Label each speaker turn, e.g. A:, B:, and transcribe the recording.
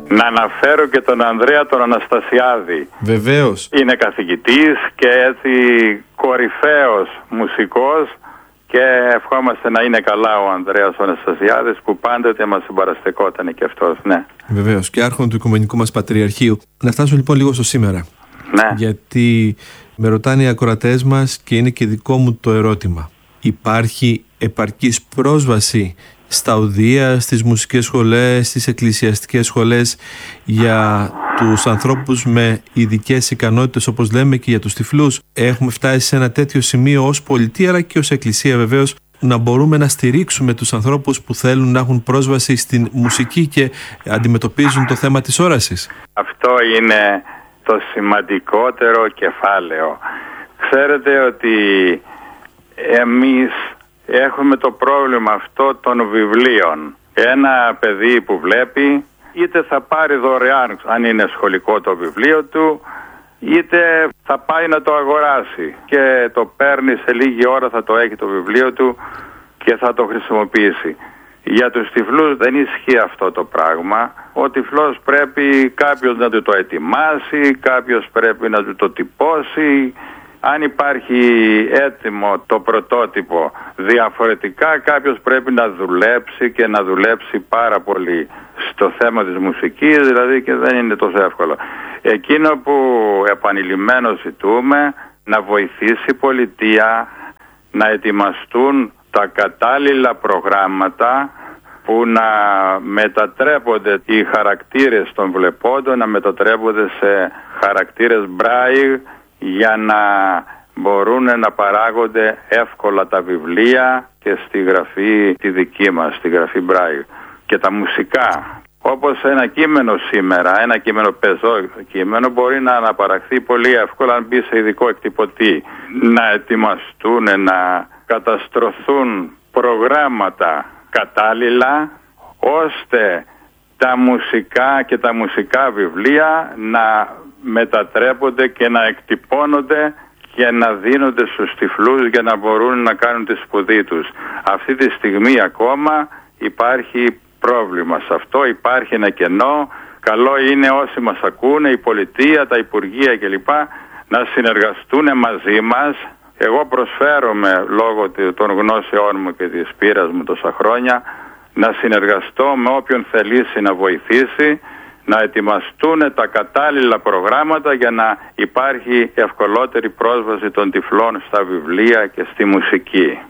A: Να αναφέρω και τον Ανδρέα τον Αναστασιάδη.
B: Βεβαίως.
A: Είναι καθηγητής και έτσι κορυφαίος μουσικός και ευχόμαστε να είναι καλά ο Ανδρέας ο Αναστασιάδης που πάντοτε μας συμπαραστεκόταν και αυτός, ναι.
B: Βεβαίως, και άρχον του Οικουμενικού μας Πατριαρχείου. Να φτάσω λοιπόν λίγο στο σήμερα.
A: Ναι.
B: Γιατί με ρωτάνε οι ακροατές μας και είναι και δικό μου το ερώτημα. Υπάρχει επαρκής πρόσβαση στα οδεία, στις μουσικές σχολές, στις εκκλησιαστικές σχολές για τους ανθρώπους με ειδικές ικανότητες, όπως λέμε, και για τους τυφλούς? Έχουμε φτάσει σε ένα τέτοιο σημείο ως πολιτεία αλλά και ως εκκλησία βεβαίως, να μπορούμε να στηρίξουμε τους ανθρώπους που θέλουν να έχουν πρόσβαση στην μουσική και αντιμετωπίζουν το θέμα της όρασης?
A: Αυτό είναι το σημαντικότερο κεφάλαιο. Ξέρετε ότι εμείς έχουμε το πρόβλημα αυτό των βιβλίων. Ένα παιδί που βλέπει είτε θα πάρει δωρεάν αν είναι σχολικό το βιβλίο του, είτε θα πάει να το αγοράσει και το παίρνει σε λίγη ώρα, θα το έχει το βιβλίο του και θα το χρησιμοποιήσει. Για τους τυφλούς δεν ισχύει αυτό το πράγμα. Ο τυφλός πρέπει κάποιος να του το ετοιμάσει, κάποιος πρέπει να του το τυπώσει. Αν υπάρχει έτοιμο το πρωτότυπο, διαφορετικά κάποιος πρέπει να δουλέψει και να δουλέψει πάρα πολύ στο θέμα της μουσικής, δηλαδή, και δεν είναι τόσο εύκολο. Εκείνο που επανειλημμένως ζητούμε, να βοηθήσει η πολιτεία να ετοιμαστούν τα κατάλληλα προγράμματα που να μετατρέπονται οι χαρακτήρες των βλεπόντων, να μετατρέπονται σε χαρακτήρες Μπράιλ, για να μπορούν να παράγονται εύκολα τα βιβλία και στη γραφή τη δική μας, στη γραφή Μπράιλ. Και τα μουσικά, όπως ένα κείμενο σήμερα, ένα κείμενο πεζό κείμενο, μπορεί να αναπαραχθεί πολύ εύκολα αν μπει σε ειδικό εκτυπωτή. Να ετοιμαστούν, να καταστρωθούν προγράμματα κατάλληλα, ώστε τα μουσικά και τα μουσικά βιβλία να μετατρέπονται και να εκτυπώνονται και να δίνονται στους τυφλούς για να μπορούν να κάνουν τη σπουδή τους. Αυτή τη στιγμή ακόμα υπάρχει πρόβλημα σε αυτό, υπάρχει ένα κενό. Καλό είναι όσοι μας ακούνε, η πολιτεία, τα υπουργεία κλπ, να συνεργαστούν μαζί μας. Εγώ προσφέρομαι λόγω των γνώσεών μου και της πείρας μου τόσα χρόνια να συνεργαστώ με όποιον θελήσει να βοηθήσει, να ετοιμαστούν τα κατάλληλα προγράμματα για να υπάρχει ευκολότερη πρόσβαση των τυφλών στα βιβλία και στη μουσική.